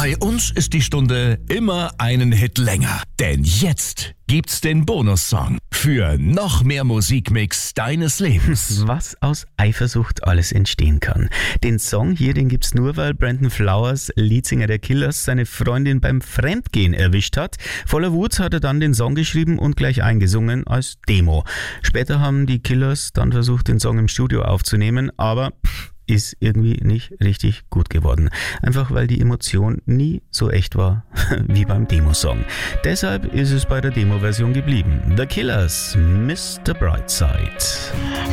Bei uns ist die Stunde immer einen Hit länger. Denn jetzt gibt's den Bonussong für noch mehr Musikmix deines Lebens. Was aus Eifersucht alles entstehen kann. Den Song hier, den gibt's nur, weil Brandon Flowers, Leadsänger der Killers, seine Freundin beim Fremdgehen erwischt hat. Voller Wut hat er dann den Song geschrieben und gleich eingesungen als Demo. Später haben die Killers dann versucht, den Song im Studio aufzunehmen, aber ist irgendwie nicht richtig gut geworden. Einfach weil die Emotion nie so echt war wie beim Demosong. Deshalb ist es bei der Demo-Version geblieben. The Killers, Mr. Brightside.